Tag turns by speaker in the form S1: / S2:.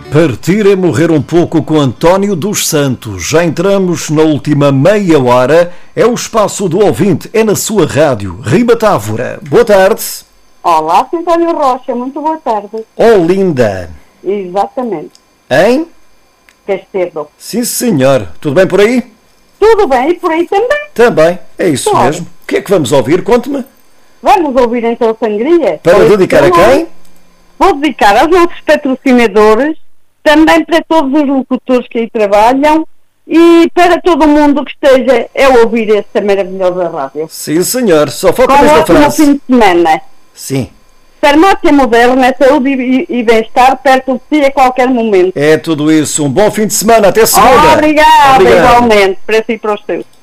S1: Partir é morrer um pouco com António dos Santos. Já entramos na última meia hora. É o espaço do ouvinte, é na sua rádio. Riba Távora. Boa tarde.
S2: Olá, António Rocha. Muito boa tarde.
S1: Olinda.
S2: Exatamente.
S1: Em?
S2: Castelo.
S1: Sim, senhor. Tudo bem por aí?
S2: Tudo bem, e por aí também?
S1: Também. É isso
S2: Claro.
S1: mesmo. O que é que vamos ouvir? Conte-me.
S2: Vamos ouvir então Sangria?
S1: Para
S2: Pois,
S1: dedicar a quem?
S2: Vou dedicar aos nossos patrocinadores, também para todos os locutores que aí trabalham e para todo mundo que esteja a ouvir esta maravilhosa rádio.
S1: Sim, senhor. Só falta
S2: Com
S1: esta
S2: ótimo
S1: frase.
S2: fim de semana.
S1: Sim.
S2: Farmácia moderna, saúde e bem-estar perto de si a qualquer momento.
S1: É tudo isso. Um bom fim de semana. Até segunda.
S2: Obrigada, igualmente, para si e para os seus.